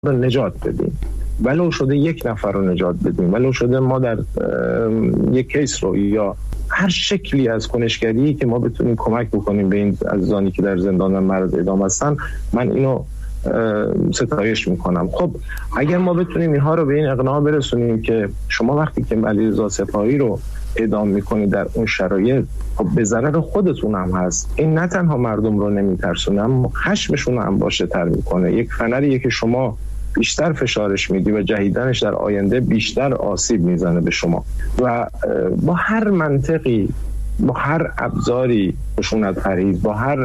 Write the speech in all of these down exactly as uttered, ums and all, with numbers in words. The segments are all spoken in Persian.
رو نجات بدیم، ولو شده یک نفر رو نجات بدیم، ولو شده ما در یک کیس رو یا هر شکلی از کنشگری که ما بتونیم کمک بکنیم به این عزیزانی که در زندان و معرض اعدام هستن، من اینو ستایش میکنم. خب اگر ما بتونیم اینها رو به این اقناع برسونیم که شما وقتی که علیرضا سپاهی رو اعدام میکنید در اون شرایط، خب به ضرر خودتون هم هست. این نه تنها مردم رو نمیترسونه، اما خشمشون هم باشه تر میکنه. یک فنریه که شما بیشتر فشارش میدی و جهیدنش در آینده بیشتر آسیب میزنه به شما. و با هر منطقی، با هر ابزاری خشونت پرهیز، با هر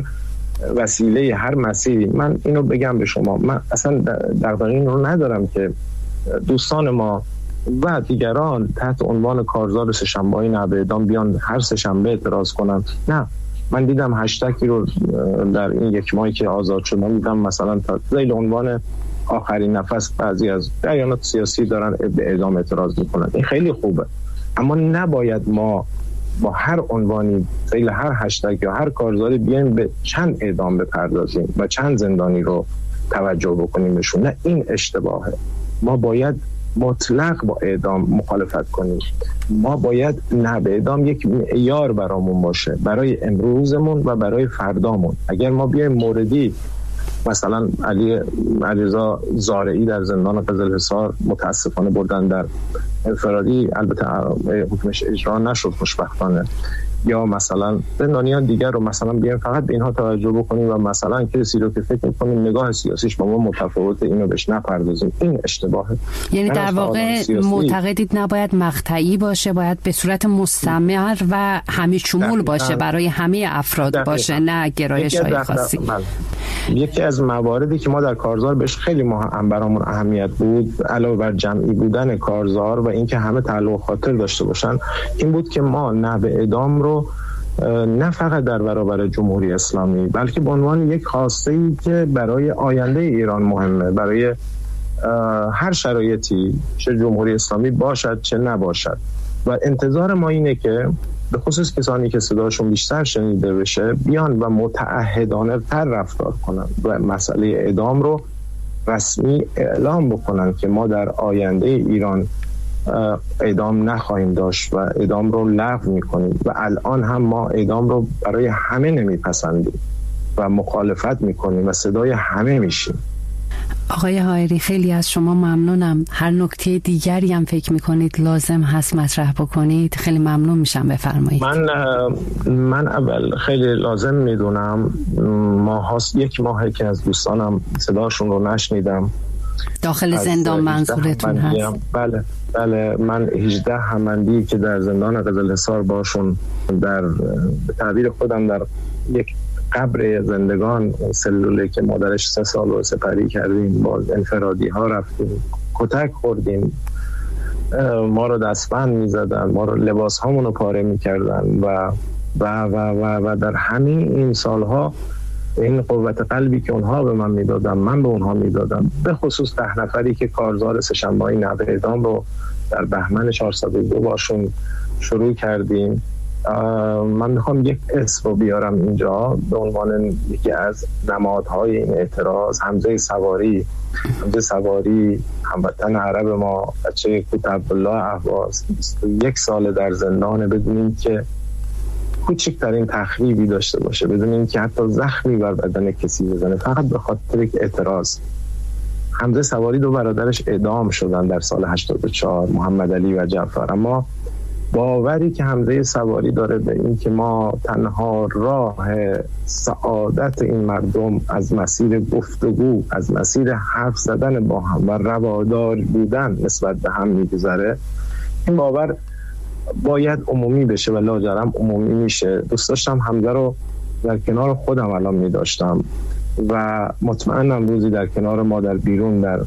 وسیله، هر مسیری، من اینو بگم به شما، من اصلا دغدغه این رو ندارم که دوستان ما و دیگران تحت عنوان کارزار سه‌شنبه‌ای نحوه اعدام بیان هر سه‌شنبه اعتراض کنن. نه، من دیدم هشتگی رو در این یک ماهی که آزاد شد، من دیدم مثلا تا ذیل عنوان آخرین نفس بعضی از جریانات سیاسی دارن به اعدام اعتراض میکنن. این خیلی خوبه، اما نباید ما با هر عنوانی ذیل هر هشتگ یا هر کارزاری بیایم به چند اعدام بپردازیم و چند زندانی رو توجه بکنیم بهشون. نه، این اشتباهه. ما باید مطلق با اعدام مخالفت کنیم. ما باید نه به اعدام یک معیار برامون باشه، برای امروزمون و برای فردامون. اگر ما بیایم موردی مثلا علی علیرضا زارعی در زندان قزلحصار متاسفانه بردن در انفرادی، البته حکمش اجرا نشد خوشبختانه، یا مثلا زندانیان دیگر رو مثلا بیایم فقط به اینها توجه بکنیم و مثلا کسی رو که فکر می‌کنیم نگاه سیاسیش با ما متفاوته اینو بهش نپردازیم، این اشتباهه. یعنی در واقع معتقدید نباید مقطعی باشه، باید به صورت مستمر و همه شمول باشه، برای همه افراد دقیقا. باشه، نه گرایش‌های خاصی. یکی از مواردی که ما در کارزار بهش خیلی مهم برامون اهمیت بود، علاوه بر جمعی بودن کارزار و اینکه همه تعلق خاطر داشته باشن، این بود که ما نحوه اعدام رو نه فقط در برابر جمهوری اسلامی، بلکه به عنوان یک خواسته‌ای که برای آینده ایران مهمه، برای هر شرایطی، چه جمهوری اسلامی باشد چه نباشد. و انتظار ما اینه که به خصوص کسانی که صداشون بیشتر شنیده بشه بیان و متعهدانه تر رفتار کنن و مسئله اعدام رو رسمی اعلام بکنن که ما در آینده ایران اعدام نخواهیم داشت و اعدام رو لغو میکنیم. و الان هم ما اعدام رو برای همه نمیپسندیم و مخالفت میکنیم و صدای همه میشیم. آقای حائری، خیلی از شما ممنونم. هر نکته دیگری هم فکر میکنید لازم هست مطرح بکنید، خیلی ممنون میشم بفرمایید. من من اول خیلی لازم میدونم، ماه هاست یک ماهه که از دوستانم صداشون رو نشنیدم. داخل زندان منظورتون هست؟ بله بله، من هجده هماندی که در زندان قزلحصار باشون در تعبیر خودم در یک قبر زندگان، سلوله که مادرش سه سال رو سپری کردیم، با انفرادی ها رفتیم، کتک خوردیم، ما رو دستبند می زدن، ما رو لباس هامون رو پاره می کردن و و و و و در همین این سالها این قوت قلبی که اونها به من میدادن من به اونها میدادم. به خصوص ده نفری که کارزار سه‌شنبه‌ای نحوه اعدام رو در بهمن چهارصد و دو باشون شروع کردیم. من میخوام یک اسم رو بیارم اینجا به عنوان یکی از نمادهای این اعتراض. حمزه سواری حمزه سواری هموطن عرب ما، بچه کوت عبدالله اهواز، بیست و یک سال در زندان بدون اینکه کوچکترین تخریبی داشته باشه، بدون اینکه حتی زخمی بر بدن کسی بزنه، فقط به خاطر یک اعتراض. حمزه سواری دو برادرش اعدام شدن در سال هشتاد و چهار، محمد علی و جعفر. اما باوری که حمزه سواری داره به این که ما تنها راه سعادت این مردم از مسیر گفتگو، از مسیر حرف زدن با هم و روادار بودن نسبت به هم میگذره، این باور باید عمومی بشه و لاجرم عمومی میشه. دوست داشتم حمزه رو در کنار خودم الان میداشتم و مطمئنم روزی در کنار ما در بیرون در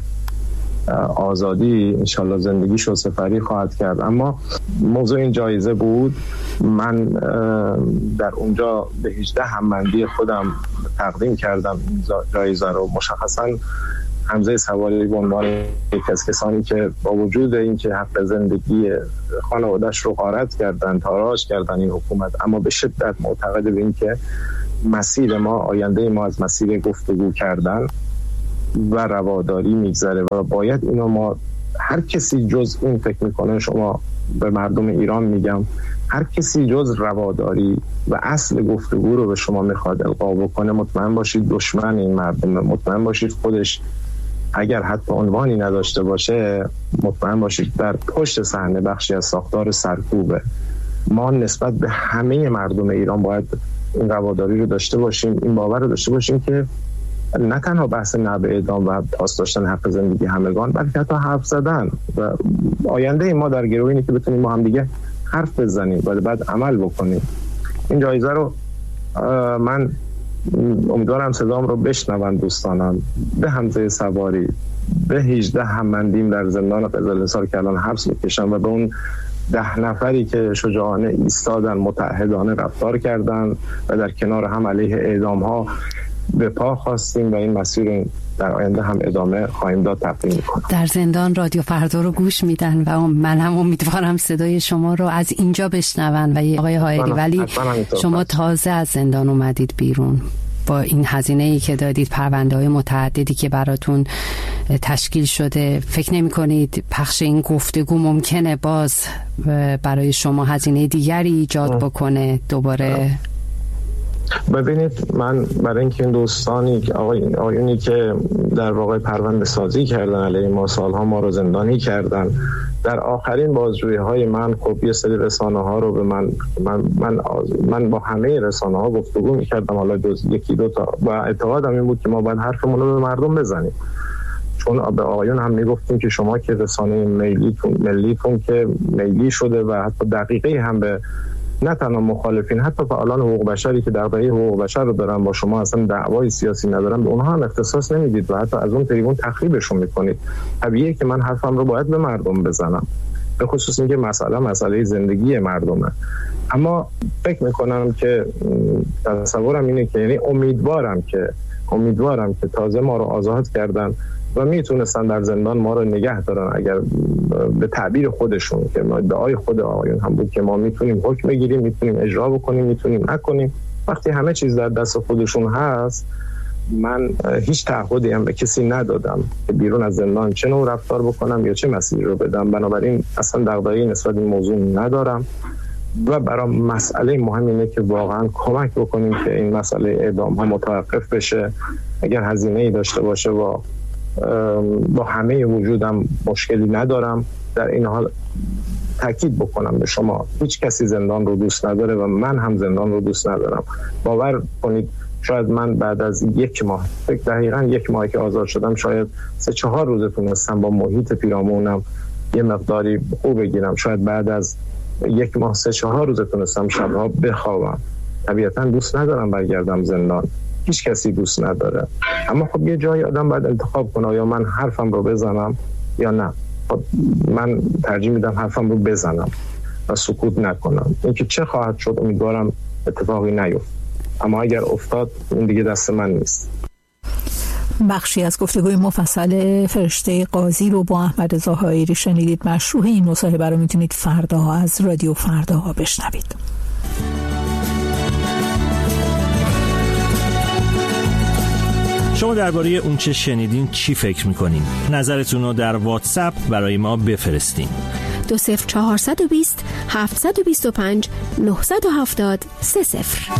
آزادی انشالله زندگیش رو سپری خواهد کرد. اما موضوع این جایزه بود. من در اونجا به هجده هماندی خودم تقدیم کردم این جایزه رو. مشخصاً حمزه سواری به عنوان یک از کسانی که با وجود اینکه حق زندگی خانواده‌اش رو غارت کردن، تاراج کردن این حکومت، اما به شدت معتقد به این که مسیر ما، آینده ما از مسیر گفتگو کردن و رواداری میگذره و باید اینو ما هر کسی جز این فکر میکنه، شما به مردم ایران میگم، هر کسی جز رواداری و اصل گفتگو رو به شما میخواد القا بکنه، مطمئن باشید دشمن این مردم، مطمئن باشید خودش اگر حتی عنوانی نداشته باشه، مطمئن باشید در پشت صحنه بخشی از ساختار سرکوبه. ما نسبت به همه مردم ایران باید این رواداری رو داشته باشیم، این باور رو داشته باشیم که نه تنها بحث نبع اعدام و پاس داشتن حق زندگی همگان، بلکه حتی حرف زدن و آینده ما در گروه اینه که بتونیم ما هم دیگه حرف بزنیم و بعد عمل بکنیم. این جایزه رو من امیدوارم صدام رو بشنون دوستانم، به حمزه سواری، به هجده هممندیم در زندان قزل‌حصار که الان حبس میکشن و به اون ده نفری که شجاعانه ایستادن، متحدانه رفتار کردن و در کنار هم علیه اعدام ها به پا خواستیم و این مسیر در آینده هم ادامه خواهیم داد تقدیم میکنم. در زندان رادیو فردا رو گوش میدن و من هم امیدوارم صدای شما رو از اینجا بشنون. و آقای حائری، ولی شما تازه از زندان اومدید بیرون با این هزینه‌ای که دادید، پرونده‌های متعددی که براتون تشکیل شده، فکر نمی‌کنید پخش این گفتگو ممکنه باز برای شما هزینه دیگری ایجاد بکنه دوباره؟ ببینید، من برای اینکه این دوستانی که آقای آقایونی که در واقع پرونده سازی کردن علیه ما، سالها ما رو زندانی کردن، در آخرین بازجویی‌های من خب یه سری رسانه‌ها رو به من من من, من با همه رسانه‌ها گفتگو می‌کردم، حالا جز یکی دو تا، و اعتقادم این بود که ما باید حرفمون رو به مردم بزنیم، چون به آقایون هم میگفتیم که شما که رسانه ملیتون ملیتون که ملی شده و حتی دقیقه هم به نه تنها مخالفین، حتی فعالان حقوق بشری که دغدغه حقوق بشر رو دارن با شما اصلا دعوای سیاسی ندارن، به اونها هم اختصاص نمیدید و حتی از اون تریبون تخریبشون میکنید. طبیعیه که من حرفم رو باید به مردم بزنم، به خصوص اینکه مسئله مسئله زندگی مردمه. اما فکر میکنم که تصورم اینه که یعنی امیدوارم که امیدوارم که تازه ما رو آزاد کردن و میتونستن در زندان ما رو نگه دارن، اگر به تعبیر خودشون که ما ادعای خود آقایون هم بود که ما میتونیم حکم بگیریم، میتونیم اجرا بکنیم، میتونیم نکنیم. وقتی همه چیز در دست خودشون هست، من هیچ تعهدی هم به کسی ندادم که بیرون از زندان چه نوع رفتار بکنم یا چه مسیری رو بدم، بنابراین اصلا دغدغه‌ای نسبت به این موضوع ندارم و برای مسئله مهم اینه که واقعا کمک بکنیم که این مسئله اعدام ها متوقف بشه. اگر هزینه‌ای داشته باشه و با همه وجودم مشکلی ندارم. در این حال تاکید بکنم به شما، هیچ کسی زندان رو دوست نداره و من هم زندان رو دوست ندارم. باور کنید شاید من بعد از یک ماه، فکر دقیقاً یک ماهی که آزاد شدم، شاید سه چهار روز تونستم با محیط پیرامونم یه مقداری خوب بگیرم. شاید بعد از یک ماه سه چهار روز تونستم شبها بخوابم. طبیعتاً دوست ندارم برگردم زندان، هیچ کسی دوست نداره، اما خب یه جایی آدم باید انتخاب کنه، یا من حرفم رو بزنم یا نه. خب من ترجیح میدم حرفم رو بزنم و سکوت نکنم. اینکه چه خواهد شد امیدوارم اتفاقی نیفته، اما اگر افتاد این دیگه دست من نیست. بخشی از گفتگوی مفصل فرشته قاضی رو با احمد رضا حائری شنیدید. مشروح این مصاحبه رو میتونید فردا از رادیو فردا بشنوید. شما درباره اون چه شنیدین چی فکر میکنین؟ نظرتون رو در واتساپ برای ما بفرستین. دو صفر چهارصد و بیست هفتصد و بیست و پنج نهصد و هفتاد سه صفر.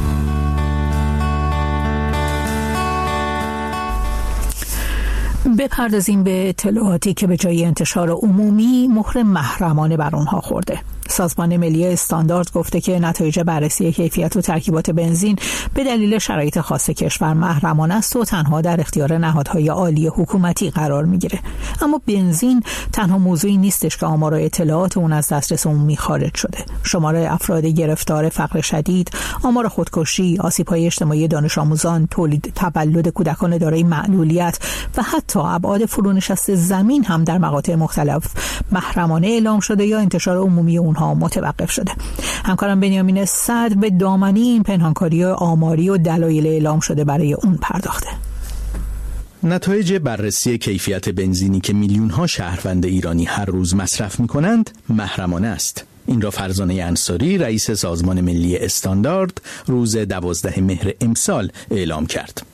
بپردازیم به اطلاعاتی که به جای انتشار عمومی مهر محرمانه بر اونها خورده. سازمان ملی استاندارد گفته که نتایج بررسی کیفیت و ترکیبات بنزین به دلیل شرایط خاص کشور محرمانه است و تنها در اختیار نهادهای عالی حکومتی قرار میگیره. اما بنزین تنها موضوعی نیستش که آمار و اطلاعات اون از دسترس عمومی خارج شده. شمار افراد گرفتار فقر شدید، آمار خودکشی، آسیب‌های اجتماعی دانش آموزان، تولید تولد کودکان دارای معلولیت و حتی ابعاد فرونشست زمین هم در مقاطع مختلف محرمانه اعلام شده یا انتشار عمومی اونها متوقف شده. همکارم بنیامین صدر به دامنی این پنهانکاری آماری و دلایل اعلام شده برای اون پرداخته. نتایج بررسی کیفیت بنزینی که میلیون‌ها شهروند ایرانی هر روز مصرف می‌کنند محرمانه است. این را فرزانه انصاری رئیس سازمان ملی استاندارد روز دوازده مهر امسال اعلام کرد.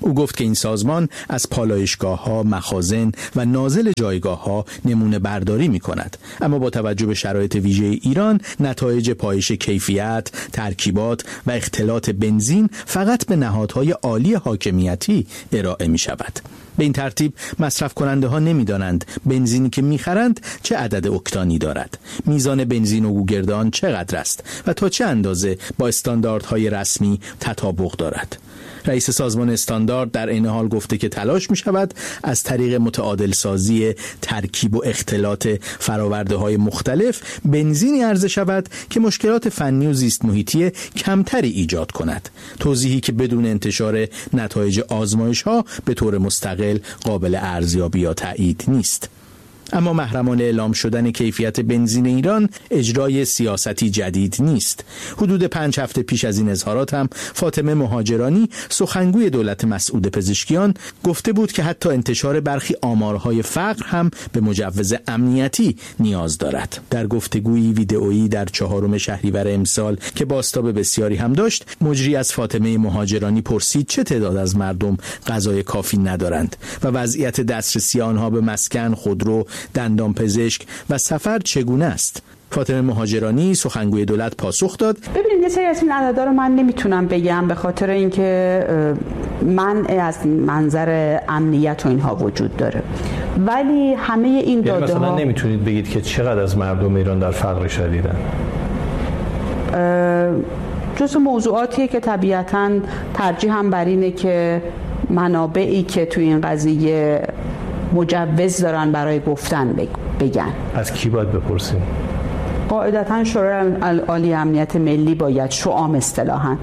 او گفت که این سازمان از پالایشگاه‌ها، مخازن و نازل جایگاه‌ها نمونه برداری می‌کند، اما با توجه به شرایط ویژه ایران نتایج پایش کیفیت، ترکیبات و اختلاط بنزین فقط به نهادهای عالی حاکمیتی ارائه می‌شود. به این ترتیب مصرف کننده ها نمی دانند بنزینی که می خرند چه عدد اکتانی دارد، میزان بنزین و گوگرد آن چقدر است و تا چه اندازه با استانداردهای رسمی تطابق دارد. رئیس سازمان استاندارد در این حال گفته که تلاش می شود از طریق متعادل سازی ترکیب و اختلاط فراورده های مختلف بنزینی عرضه شود که مشکلات فنی و زیست محیطی کمتری ایجاد کند. توضیحی که بدون انتشار نتایج آزمایش ها به طور مستقل قابل ارزیابی یا تایید نیست. اما محرمانه اعلام شدن کیفیت بنزین ایران اجرای سیاستی جدید نیست. حدود پنج هفته پیش از این اظهارات هم فاطمه مهاجرانی سخنگوی دولت مسعود پزشکیان گفته بود که حتی انتشار برخی آمارهای فقر هم به مجوز امنیتی نیاز دارد. در گفتگویی ویدئویی در چهارم شهریور امسال که بازتاب بسیاری هم داشت، مجری از فاطمه مهاجرانی پرسید چه تعداد از مردم غذای کافی ندارند و وضعیت دسترسی آنها به مسکن، خودرو، دندان پزشک و سفر چگونه است؟ فاطمه مهاجرانی سخنگوی دولت پاسخ داد: ببینید یه سری از این عددا رو من نمیتونم بگم به خاطر اینکه منع از منظر امنیت و اینها وجود داره، ولی همه این داده ها مثلا نمیتونید بگید که چقدر از مردم ایران در فقر شدیدن؟ جزو موضوعاتیه که طبیعتاً ترجیح هم بر اینه که منابعی که تو این قضیه مجوز دارن برای گفتن بگن. از کی باید بپرسیم؟ قاعدتاً شورای عالی امنیت ملی باید، شعام اصطلاحاً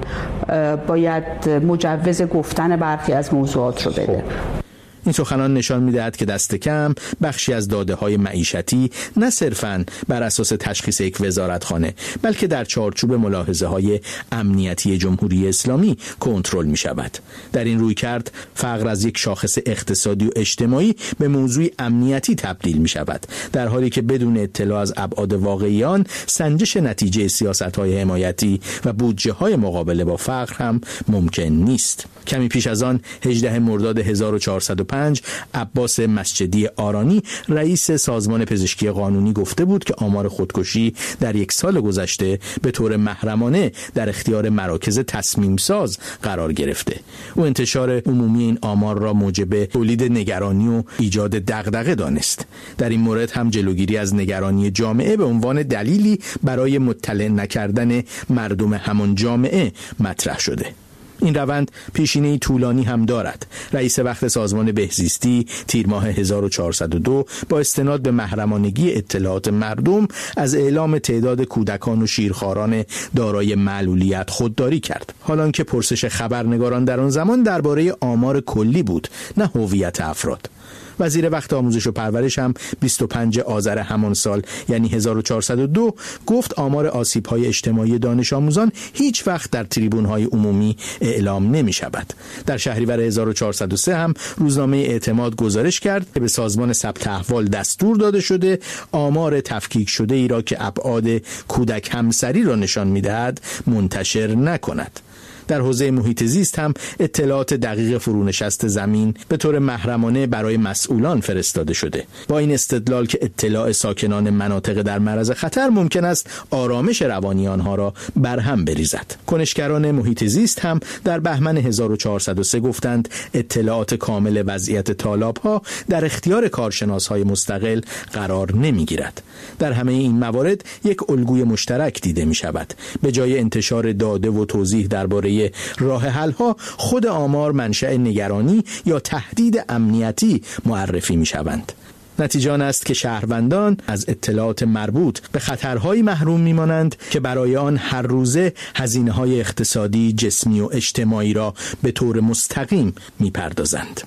باید مجوز گفتن برخی از موضوعات رو بده. این سخنان نشان می‌دهد که دست کم بخشی از داده‌های معیشتی نه صرفاً بر اساس تشخیص یک وزارتخانه بلکه در چارچوب ملاحظه‌های امنیتی جمهوری اسلامی کنترل می‌شود. در این رویکرد فقر از یک شاخص اقتصادی و اجتماعی به موضوع امنیتی تبدیل می‌شود، در حالی که بدون اطلاع از ابعاد واقعی آن سنجش نتیجه سیاست‌های حمایتی و بودجه‌های مقابله با فقر هم ممکن نیست. کمی پیش از آن هجدهم مرداد هزار و چهارصد و پنج عباس مسجدی آرانی رئیس سازمان پزشکی قانونی گفته بود که آمار خودکشی در یک سال گذشته به طور محرمانه در اختیار مراکز تصمیم ساز قرار گرفته. او انتشار عمومی این آمار را موجب تولید نگرانی و ایجاد دغدغه دانست. در این مورد هم جلوگیری از نگرانی جامعه به عنوان دلیلی برای مطلع نکردن مردم همان جامعه مطرح شده. این روند پیشینه‌ای طولانی هم دارد. رئیس وقت سازمان بهزیستی تیر ماه هزار و چهارصد و دو با استناد به محرمانگی اطلاعات مردم از اعلام تعداد کودکان و شیرخواران دارای معلولیت خودداری کرد، حالان که پرسش خبرنگاران در آن زمان درباره آمار کلی بود نه هویت افراد. وزیر وقت آموزش و پرورش هم بیست و پنجم آذر همان سال یعنی هزار و چهارصد و دو گفت آمار آسیب‌های اجتماعی دانش آموزان هیچ وقت در تریبون‌های عمومی اعلام نمی‌شود. در شهریور هزار و چهارصد و سه هم روزنامه اعتماد گزارش کرد که به سازمان ثبت احوال دستور داده شده آمار تفکیک شده ای را که ابعاد کودک همسری را نشان می‌دهد منتشر نکند. در حوزه محیط زیست هم اطلاعات دقیق فرونشست زمین به طور محرمانه برای مسئولان فرستاده شده، با این استدلال که اطلاع ساکنان مناطق در معرض خطر ممکن است آرامش روانی آنها را برهم بریزد. کنشگران محیط زیست هم در بهمن هزار و چهارصد و سه گفتند اطلاعات کامل وضعیت تالاب‌ها در اختیار کارشناس‌های مستقل قرار نمی‌گیرد. در همه این موارد یک الگوی مشترک دیده می‌شود. به جای انتشار داده و توضیح درباره راه حل‌ها، خود آمار منشأ نگرانی یا تهدید امنیتی معرفی می‌شوند. نتیجه آن است که شهروندان از اطلاعات مربوط به خطرهایی محروم می‌مانند که برای آن هر روزه هزینه‌های اقتصادی، جسمی و اجتماعی را به طور مستقیم می‌پردازند.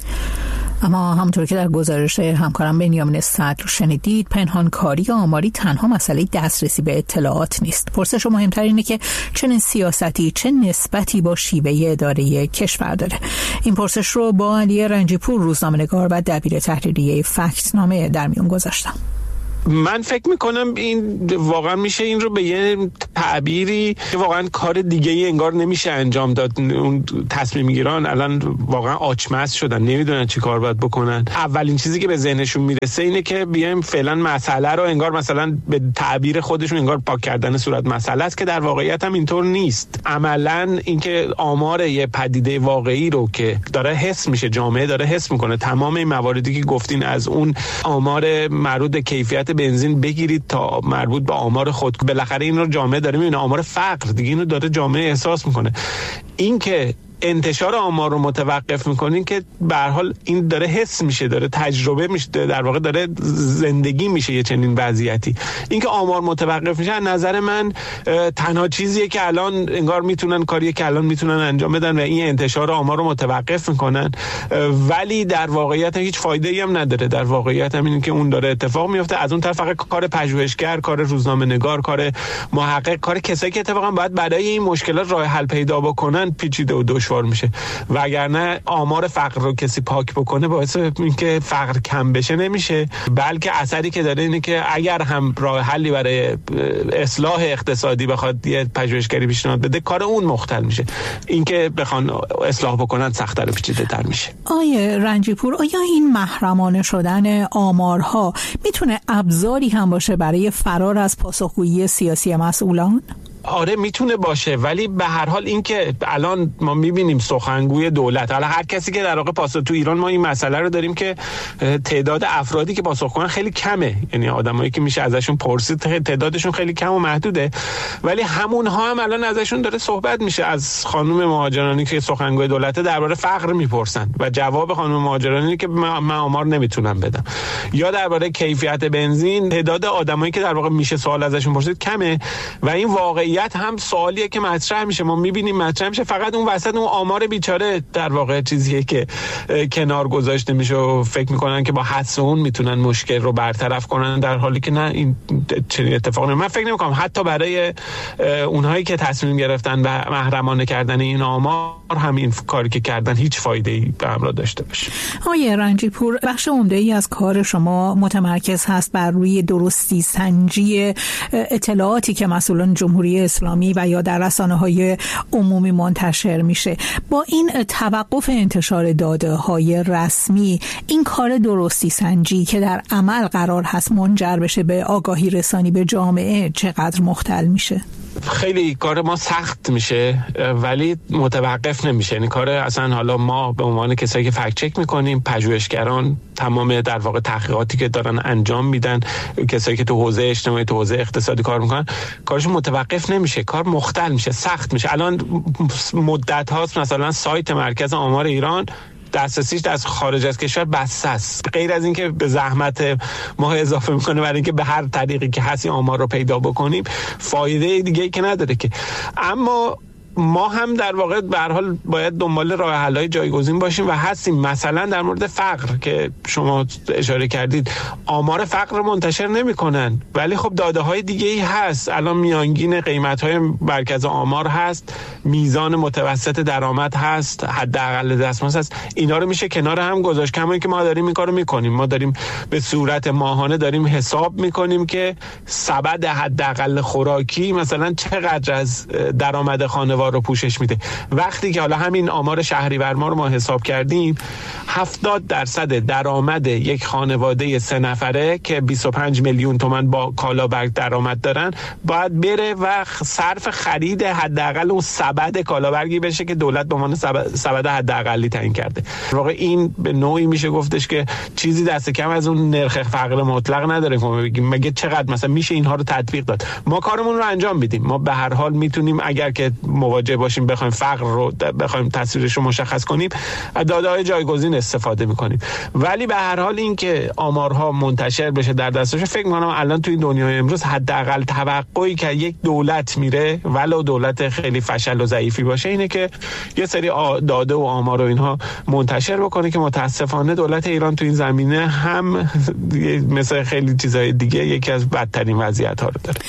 اما همونطور که در گزارش همکارم بنیامین صدر شنیدید، پنهانکاری آماری تنها مسئله دسترسی به اطلاعات نیست. پرسش مهمتر اینه که چه سیاستی، چه نسبتی با شیوه اداره کشور داره. این پرسش رو با علی رنجیپور، روزنامه‌نگار و دبیر تحریریه فکت‌نامه در میون گذاشتم. من فکر میکنم این واقعا میشه این رو به یه تعبیری که واقعا کار دیگه ای انگار نمیشه انجام داد. اون تصمیم میگیران الان واقعا آچمز شدن، نمیدونن چی کار باید بکنن. اولین چیزی که به ذهنشون میرسه اینه که بیایم فعلا مسئله رو انگار مثلا به تعبیر خودشون انگار پاک کردن صورت مسئله است، که در واقعیت هم اینطور نیست. عملاً اینکه آمار یه پدیده واقعی رو که داره حس میشه، جامعه داره حس میکنه، تمام این مواردی که گفتین از اون آمار مربوط به کیفیت بنزین بگیرید تا مربوط به آمار خود، بالاخره این رو جامعه داره میبینه. آمار فقر دیگه اینو داره جامعه احساس میکنه. این که انتشار آمار رو متوقف میکنین که به هر حال این داره حس میشه، داره تجربه میشه، در واقع داره زندگی میشه یه چنین وضعیتی. این که آمار متوقف میشه از نظر من تنها چیزیه که الان انگار میتونن کاریه که الان میتونن انجام بدن و این انتشار آمار رو متوقف میکنن، ولی در واقعیت هیچ فایده ای هم نداره. در واقعیت هم اینه که اون داره اتفاق میفته. از اون طرف فقط کار پژوهشگر، کار روزنامه نگار، کار محقق، کار کسایی که اتفاقا باید برای این مشکلات راه حل پیدا بکنن پیچیده و دشوار میشه. وگرنه آمار فقر رو کسی پاک بکنه باعث اینکه فقر کم بشه نمیشه، بلکه اثری که داره اینه که اگر هم راه حلی برای اصلاح اقتصادی بخواد یه پژوهشگری پیشنهاد بده، کار اون مختل میشه. اینکه بخوان اصلاح بکنن سخت‌تر و پیچیده‌تر میشه. آیه رنجیپور، آیا این محرمانه شدن آمارها میتونه ابزاری هم باشه برای فرار از پاسخگویی سیاسی مسئولان؟ آره میتونه باشه، ولی به هر حال این که الان ما میبینیم سخنگوی دولت، حالا هر کسی که در واقع پاسخ، تو ایران ما این مسئله رو داریم که تعداد افرادی که پاسخ کنن خیلی کمه، یعنی آدمایی که میشه ازشون پرسید تعدادشون خیلی کم و محدوده، ولی همونها هم الان ازشون داره صحبت میشه. از خانم مهاجرانی که سخنگوی دولت درباره فقر میپرسن و جواب خانم مهاجرانی که من آمار نمیتونم بدم، یا درباره کیفیت بنزین تعداد آدمایی که در واقع میشه سوال ازشون پرسید کمه و این واقعی هم سوالیه که مطرح میشه. ما میبینیم مطرح میشه، فقط اون وسط اون آمار بیچاره در واقع چیزیه که کنار گذاشته میشه و فکر میکنن که با حدس اون میتونن مشکل رو برطرف کنن، در حالی که نه، این چنین اتفاقی نمیفته. من فکر نمیکنم حتی برای اونهایی که تصمیم گرفتن و محرمانه کردن این آمار هم این کاری که کردن هیچ فایده‌ای به همراه داشته باشه. آقای رنجیپور، بخش عمده‌ای از کار شما متمرکز هست بر روی درستی سنجی اطلاعاتی که مسئولان جمهوری اسلامی و یا در رسانه‌های عمومی منتشر میشه. با این توقف انتشار داده‌های رسمی، این کار درستی سنجی که در عمل قرار هست منجر بشه به آگاهی رسانی به جامعه چقدر مختل میشه؟ خیلی کار ما سخت میشه ولی متوقف نمیشه. یعنی کار اصلا حالا ما به عنوان کسایی که فکت چک میکنیم، پژوهشگران، تمام در واقع تحقیقاتی که دارن انجام میدن، کسایی که تو حوزه اجتماعی، تو حوزه اقتصادی کار میکنن، کارشون متوقف نمیشه، کار مختل میشه، سخت میشه. الان مدت هاست مثلا سایت مرکز آمار ایران دسترسیش از خارج از کشور بسته است، غیر از اینکه به زحمت ما اضافه میکنه برای اینکه به هر طریقی که هستی آمار رو پیدا بکنیم، فایده دیگه ای که نداره که. اما ما هم در واقع به هر حال باید دنبال راه حل‌های جایگزین باشیم و هستیم. مثلا در مورد فقر که شما اشاره کردید، آمار فقر رو منتشر نمی‌کنن، ولی خب داده‌های دیگه‌ای هست. الان میانگین قیمت‌های مرکز آمار هست، میزان متوسط درآمد هست، حداقل دستمزد هست. اینا رو میشه کنار هم گذاشت. کما اینکه ما داریم این کارو می‌کنیم، ما داریم به صورت ماهانه داریم حساب می‌کنیم که سبد حداقل خوراکی مثلا چقدر از درآمد خانواده رو پوشش میده. وقتی که حالا همین آمار شهریور ما رو ما حساب کردیم، هفتاد درصد درآمد یک خانواده سه نفره که بیست و پنج میلیون تومان با کالابرگ درآمد دارن باید بره و صرف خرید حداقل اون سبد کالابرگی بشه که دولت به عنوان سبد حداقلی تعیین کرده. واقعا این به نوعی میشه گفتش که چیزی دست کم از اون نرخ فقر مطلق نداره که ما بگیم مگه چقدر مثلا میشه اینها رو تطبیق داد. ما کارمون رو انجام میدیم. ما به هر حال میتونیم اگر که مواجه باشیم بخوایم فقر رو بخوایم تصویرش رو مشخص کنیم، از داده‌های جایگزین استفاده میکنیم. ولی به هر حال این که آمارها منتشر بشه در دستش، فکر میکنم الان توی دنیای امروز حداقل توقعی که یک دولت میره ولو دولت خیلی فشل و ضعیفی باشه اینه که یه سری داده و آمار و اینها منتشر بکنه که متاسفانه دولت ایران تو این زمینه هم مثل خیلی چیزهای دیگه یکی از بدترین وضعیت‌ها رو داره. اما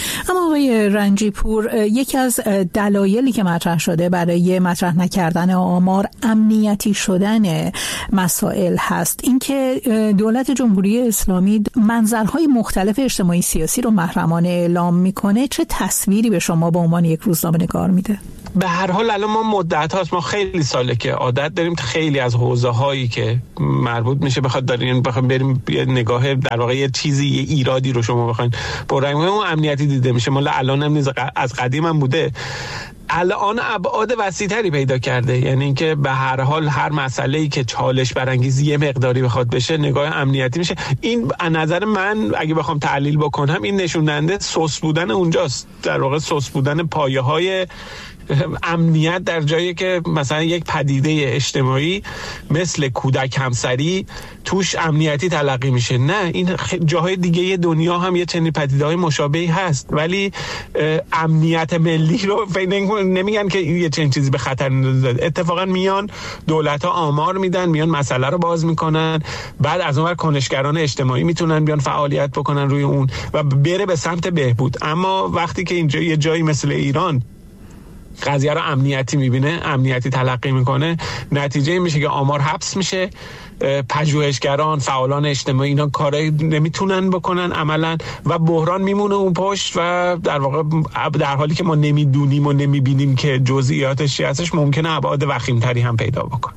آقای رنجی پور، یکی از دلایلی که مطرح شده برای مطرح نکردن آمار امنیتی شدن مسائل هست. اینکه دولت جمهوری اسلامی منظرهای مختلف اجتماعی سیاسی رو محرمانه اعلام میکنه، چه تصویری به شما به عنوان یک روزنامه‌نگار میده؟ به هر حال الان ما مدت هاست، ما خیلی ساله که عادت داریم خیلی از حوزه هایی که مربوط میشه بخواد دارین بخوام بریم یه نگاه در واقع یه چیزی یه ایرادی رو شما بخواید پررنگ اون امنیتی دیده میشه. مال الان هم نیز، از قدیم هم بوده، الان ابعاد وسیع‌تری پیدا کرده. یعنی اینکه به هر حال هر مسئله‌ای که چالش برانگیز یه مقداری بخواد بشه نگاه امنیتی میشه. این از نظر من اگه بخوام تحلیل بکنم این نشون دهنده سوس بودن اونجاست، در واقع سوس بودن پایه‌های امنیت در جایی که مثلا یک پدیده اجتماعی مثل کودک همسری توش امنیتی تلقی میشه. نه، این جاهای دیگه دنیا هم یه چنین پدیده‌های مشابهی هست، ولی امنیت ملی رو نمیگن که یه چنین چیزی به خطر میندازه. اتفاقا میان دولت‌ها آمار میدن، میان مسئله رو باز میکنن، بعد از اونور کنشگران اجتماعی میتونن بیان فعالیت بکنن روی اون و بره به سمت بهبود. اما وقتی که اینجا یه جایی مثل ایران قضیه رو امنیتی میبینه، امنیتی تلقی میکنه، نتیجه این میشه که آمار حبس میشه، پژوهشگران، فعالان اجتماعی اینا کاری نمیتونن بکنن عملا و بحران میمونه اون پشت و در واقع در حالی که ما نمیدونیم و نمیبینیم که جزئیاتش چی هستش ممکنه ابعاد وخیم‌تری هم پیدا بکنه.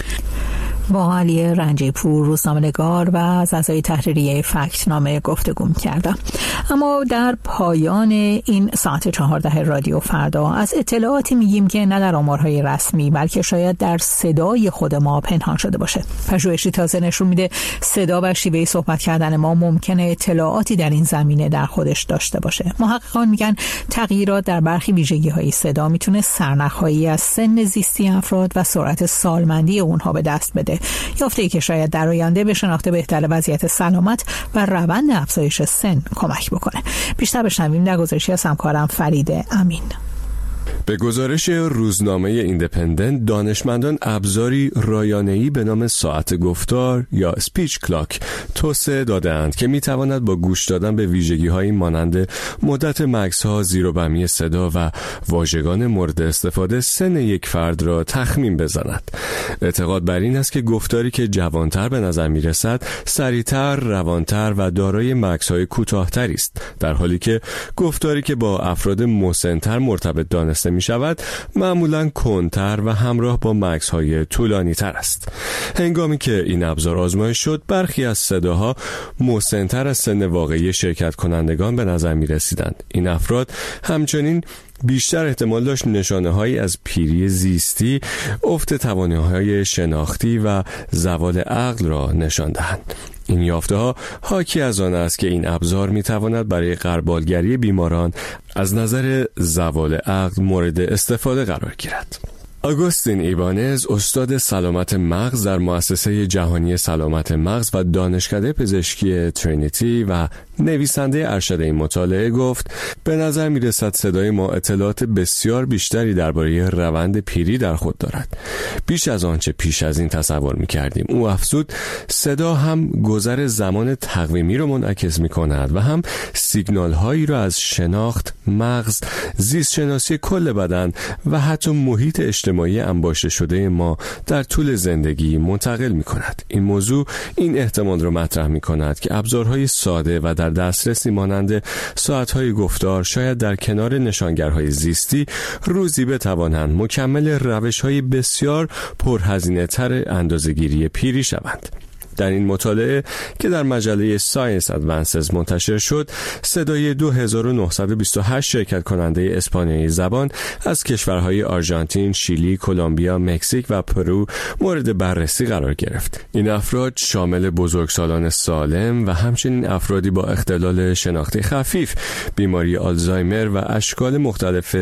با علی رنجی پور، روزنامه‌نگار و از اعضای تحریریه فکت‌نامه گفتگو کردم. اما در پایان این ساعت چهارده رادیو فردا از اطلاعاتی میگیم که نه در آمارهای رسمی بلکه شاید در صدای خود ما پنهان شده باشه. پژوهشی تازه نشون میده صدا و شیوه صحبت کردن ما ممکنه اطلاعاتی در این زمینه در خودش داشته باشه. محققان میگن تغییرات در برخی ویژگی‌های صدا میتونه سرنخ‌هایی از سن زیستی افراد و سرعت سالمندی اونها به دست بده. یافته‌ای که شاید در آینده به شناخت بهتر وضعیت سلامت و روند افزایش سن کمک بکنه. بیشتر بشنویم در گزارشی از همکارم فرید امین. به گزارش روزنامه ایندیپندنت، دانشمندان ابزاری رایانه‌ای به نام ساعت گفتار یا سپیچ کلاک توسعه داده‌اند که می‌تواند با گوش دادن به ویژگی‌هایی مانند مدت مکث‌ها، زیر و بمی صدا و واژگان مورد استفاده سن یک فرد را تخمین بزند. اعتقاد بر این است که گفتاری که جوانتر به نظر می‌رسد، سریعتر، روانتر و دارای مکث‌های کوتاه‌تری است، در حالی که گفتاری که با افراد مسن‌تر مرتبط دانسته می شود معمولاً کندتر و همراه با مکث‌های طولانی تر است. هنگامی که این ابزار آزمایش شد، برخی از صداها مسن‌تر از سن واقعی شرکت کنندگان به نظر می رسیدند. این افراد همچنین بیشتر احتمال داشت نشانه‌هایی از پیری زیستی، افت توانایی‌های شناختی و زوال عقل را نشان دهند. این یافته‌ها حاکی از آن است که این ابزار می‌تواند برای غربالگری بیماران از نظر زوال عقل مورد استفاده قرار گیرد. آگوستین ایبانز، استاد سلامت مغز در مؤسسه جهانی سلامت مغز و دانشکده پزشکی ترینیتی و نویسنده ارشد این مطالعه، گفت به نظر می رسد صدای ما اطلاعات بسیار بیشتری درباره روند پیری در خود دارد، بیش از آنچه پیش از این تصور می کردیم. او افزود صدا هم گذر زمان تقویمی را منعکس می کند و هم سیگنال هایی را از شناخت، مغز، زیست شناسی کل بدن و حتی محیط اجتماعی انباشته شده ما در طول زندگی منتقل می کند. این موضوع این احتمال را مطرح می کند که ابزارهای ساده و در دسترسی مانند ساعت‌های گفتار شاید در کنار نشانگرهای زیستی روزی بتوانند مکمل روش‌های بسیار پرهزینه‌تر اندازه‌گیری پیری شوند. در این مطالعه که در مجله ساینس ادوانسز منتشر شد، صدای دو هزار و نهصد و بیست و هشت شرکت کننده اسپانیایی زبان از کشورهای آرژانتین، شیلی، کلمبیا، مکزیک و پرو مورد بررسی قرار گرفت. این افراد شامل بزرگسالان سالم و همچنین افرادی با اختلال شناختی خفیف، بیماری آلزایمر و اشکال مختلف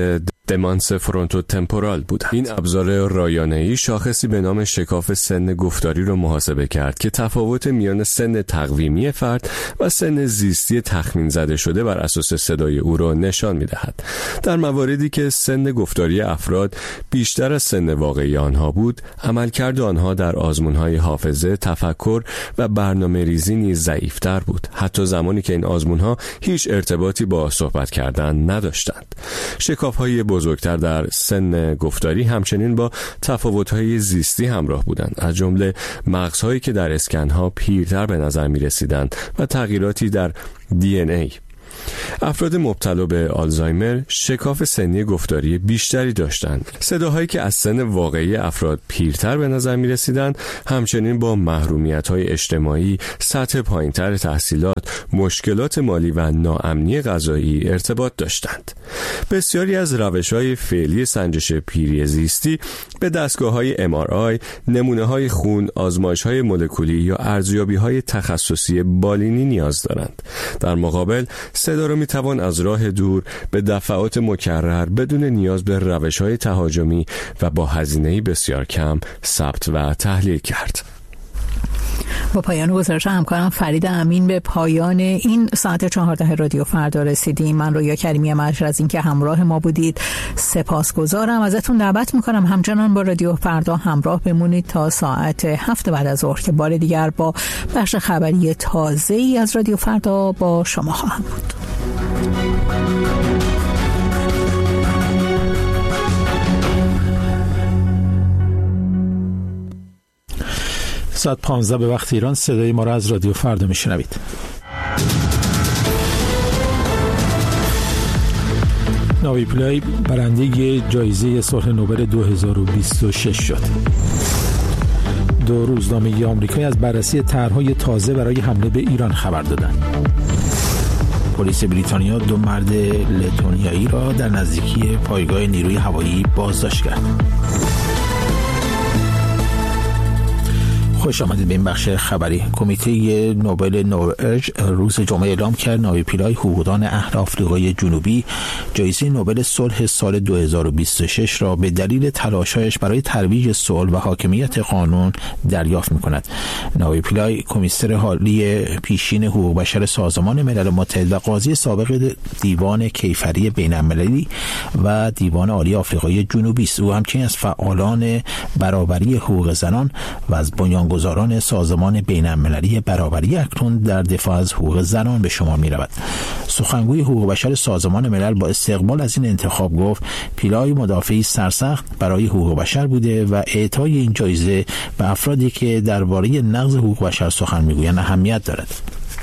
دمانس فرونتو تمپورال بودند. این ابزار رایانه‌ای شاخصی به نام شکاف سن گفتاری را محاسبه کرد که تفاوت میان سن تقویمی فرد و سن زیستی تخمین زده شده بر اساس صدای او را نشان می‌دهد. در مواردی که سن گفتاری افراد بیشتر از سن واقعی آنها بود، عملکرد آنها در آزمون‌های حافظه، تفکر و برنامه‌ریزی نیز ضعیف‌تر بود، حتی زمانی که این آزمون‌ها هیچ ارتباطی با صحبت کردن نداشتند. شکاف‌های بزرگتر در سن گفتاری همچنین با تفاوت‌های زیستی همراه بودند، از جمله مغزهایی که در اسکن‌ها پیرتر به نظر می‌رسیدند و تغییراتی در دی ان ای. افراد مبتلا به آلزایمر شکاف سنی گفتاری بیشتری داشتند. صداهایی که از سن واقعی افراد پیرتر به نظر می رسیدند همچنین با محرومیت‌های اجتماعی، سطح پایین‌تر تحصیلات، مشکلات مالی و ناامنی غذایی ارتباط داشتند. بسیاری از روش‌های فعلی سنجش پیری زیستی به دستگاه‌های ام آر آی، نمونه‌های خون، آزمایش‌های مولکولی یا ارزیابی‌های تخصصی بالینی نیاز دارند. در مقابل صدا را میتوان از راه دور به دفعات مکرر بدون نیاز به روش‌های تهاجمی و با هزینه‌ای بسیار کم ثبت و تحلیل کرد. با پایان گزارش همکارم فرید امین به پایان این ساعت چهارده رادیو فردا رسیدیم. من رویا کریمی مجر از اینکه همراه ما بودید سپاسگزارم. ازتون دعوت میکنم همچنان با رادیو فردا همراه بمونید تا ساعت هفت بعد از ظهر که بار دیگر با بخش خبری تازه ای از رادیو فردا با شما خواهم بود. ساعت پانزده به وقت ایران صدای ما را از رادیو فردا میشنوید. ناوی پیلای برنده جایزه صلح نوبل دو هزار و بیست و شش شد. دو روزنامه آمریکایی از بررسی طرح‌های تازه برای حمله به ایران خبر دادند. پلیس بریتانیا دو مرد لتونیایی را در نزدیکی پایگاه نیروی هوایی بازداشت کرد. خوش آمدید به این بخش خبری. کمیته نوبل نروژ روز جمعه اعلام کرد ناوی پیلای حقوقدان اهل آفریقای جنوبی جایزه نوبل صلح سال دو هزار و بیست و شش را به دلیل تلاش‌هایش برای ترویج صلح و حاکمیت قانون دریافت می‌کند. ناوی پیلای کمیسر حالی پیشین حقوق بشر سازمان ملل متحد و قاضی سابق دیوان کیفری بین‌المللی و دیوان عالی آفریقای جنوبی است. او همچنین از فعالان برابری حقوق زنان و از بنیانگذاران گزاران سازمان بین‌المللی برابری اکنون در دفاع از حقوق زنان به شما می رود. سخنگوی حقوق بشر سازمان ملل با استقبال از این انتخاب گفت پیلای مدافعی سرسخت برای حقوق بشر بوده و اعطای این جایزه به افرادی که درباره نقض حقوق بشر سخن میگویند اهمیت دارد.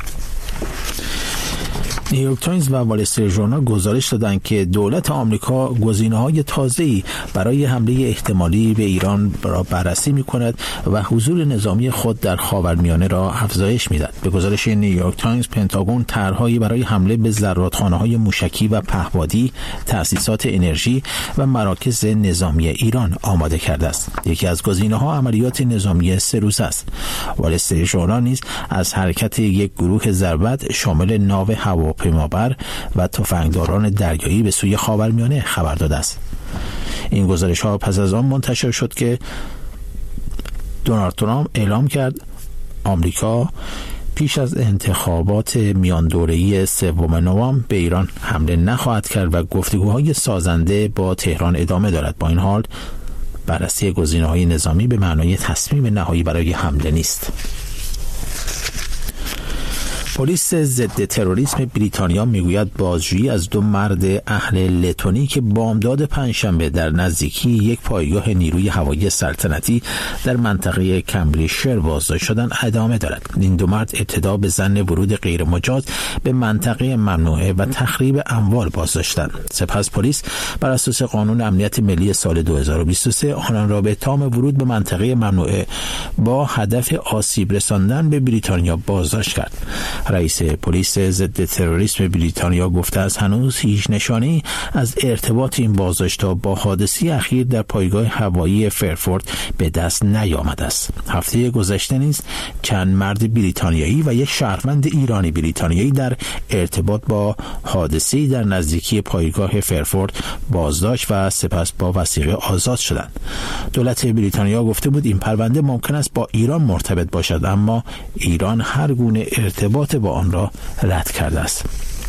نیویورک تایمز و وال استریت ژورنال گزارش دادند که دولت آمریکا گزینه‌های تازه‌ای برای حمله احتمالی به ایران را بررسی می‌کند و حضور نظامی خود در خاورمیانه را افزایش می‌دهد. به گزارش نیویورک تایمز پنتاگون طرح‌هایی برای حمله به زرادخانه‌های موشکی و پهپادی، تأسیسات انرژی و مراکز نظامی ایران آماده کرده است. یکی از گزینه‌ها عملیات نظامی سه روزه است. وال استریت ژورنال نیز از حرکت یک گروه ضربت شامل ناو هوا پیمابر و تفنگداران دریایی به سوی خاورمیانه خبر داده است. این گزارش ها پس از آن منتشر شد که دونالد ترامپ اعلام کرد آمریکا پیش از انتخابات میان دوره‌ای سوم نوامبر به ایران حمله نخواهد کرد و گفتگوهای سازنده با تهران ادامه دارد. با این حال بررسی گزینه‌های نظامی به معنای تصمیم نهایی برای حمله نیست. پلیس ضد تروریسم بریتانیا میگوید بازجویی از دو مرد اهل لتونی که بامداد پنجشنبه در نزدیکی یک پایگاه نیروی هوایی سلطنتی در منطقه کمبریشیر بازداشت شدند ادامه دارد. این دو مرد ابتدا به ظن ورود غیرمجاز به منطقه ممنوعه و تخریب اموال بازداشتند. سپس پلیس بر اساس قانون امنیت ملی سال دو هزار و بیست و سه آنان را به اتهام ورود به منطقه ممنوعه با هدف آسیب رساندن به بریتانیا بازداشت کرد. رئیس پلیس ضد تروریسم بریتانیا گفته است هنوز هیچ نشانی از ارتباط این بازداشت‌ها با حادثه اخیر در پایگاه هوایی فرفورد به دست نیامده است. هفته گذشته نیز چند مرد بریتانیایی و یک شهروند ایرانی بریتانیایی در ارتباط با حادثه‌ای در نزدیکی پایگاه فرفورد بازداشت و سپس با وثیقه آزاد شدند. دولت بریتانیا گفته بود این پرونده ممکن است با ایران مرتبط باشد، اما ایران هر گونه ارتباط با آن را رد کرده است.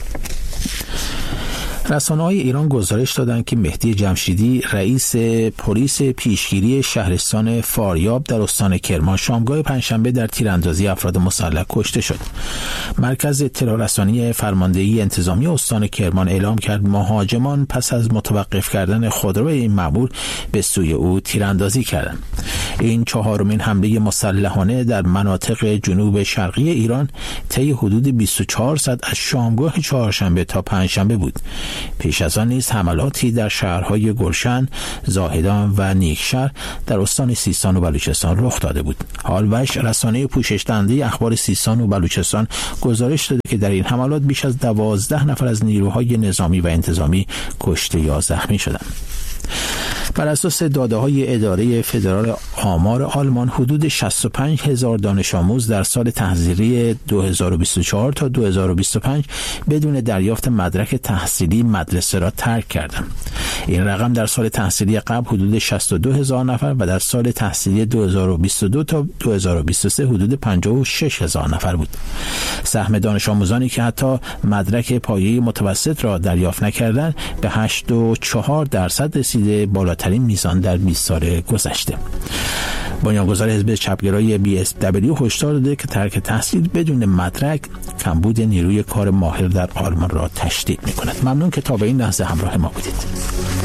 رسانه‌های ایران گزارش دادند که مهدی جمشیدی رئیس پلیس پیشگیری شهرستان فاریاب در استان کرمان شامگاه پنجشنبه در تیراندازی افراد مسلح کشته شد. مرکز اطلاع رسانی فرماندهی انتظامی استان کرمان اعلام کرد مهاجمان پس از متوقف کردن خودروی این مأمور به سوی او تیراندازی کردند. این چهارمین حمله مسلحانه در مناطق جنوب شرقی ایران طی حدود بیست و چهار ساعت از شامگاه چهارشنبه تا پنجشنبه بود. پیش از آن نیز حملاتی در شهرهای گلشن، زاهدان و نیکشهر در استان سیستان و بلوچستان رخ داده بود. حالوش رسانه پوشش دهنده اخبار سیستان و بلوچستان گزارش داده که در این حملات بیش از دوازده نفر از نیروهای نظامی و انتظامی کشته یا زخمی شدند. بر اساس داده‌های اداره فدرال آمار آلمان حدود شصت و پنج هزار دانش آموز در سال تحصیلی دو هزار و بیست و چهار تا دو هزار و بیست و پنج بدون دریافت مدرک تحصیلی مدرسه را ترک کردند. این رقم در سال تحصیلی قبل حدود شصت و دو هزار نفر و در سال تحصیلی دو هزار و بیست و دو تا دو هزار و بیست و سه حدود پنجاه و شش هزار نفر بود. سهم دانش آموزانی که حتی مدرک پایه متوسط را دریافت نکردند به هشتاد و چهار درصد رسیده، بالاترین میزان در بیست سال گذشته. بنیانگذار حزب چپگرای بی اس دبلیو هشدار داده که ترک تحصیل بدون مدرک کمبود نیروی کار ماهر در آلمان را تشدید می‌کند. ممنون که تا به این لحظه همراه ما بودید.